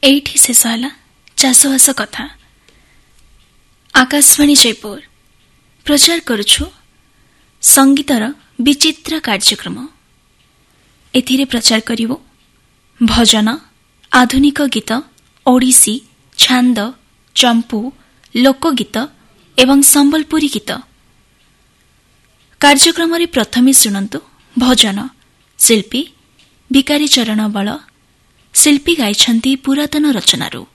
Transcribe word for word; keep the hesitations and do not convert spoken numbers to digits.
ଏଇଠି ଶେଷ ହେଲା ଚାଷବାସ କଥା। ଆକାଶବାଣୀ ଜୟପୁର ପ୍ରଚାର କରୁଛୁ ସଙ୍ଗୀତର ବିଚିତ୍ର କାର୍ଯ୍ୟକ୍ରମ। ଏଥିରେ ପ୍ରଚାର କରିବୁ ଭଜନ, ଆଧୁନିକ ଗୀତ, ଓଡ଼ିଶୀ, ଛାନ୍ଦ, ଚମ୍ପୁ, ଲୋକଗୀତ ଏବଂ ସମ୍ବଲପୁରୀ ଗୀତ। କାର୍ଯ୍ୟକ୍ରମରେ ପ୍ରଥମେ ଶୁଣନ୍ତୁ ଭଜନ। ଶିଳ୍ପୀ ଭିକାରୀ ଚରଣ ବଳ। ଶିଳ୍ପୀ ଗାଇଛନ୍ତି ପୁରାତନ ରଚନାରୁ।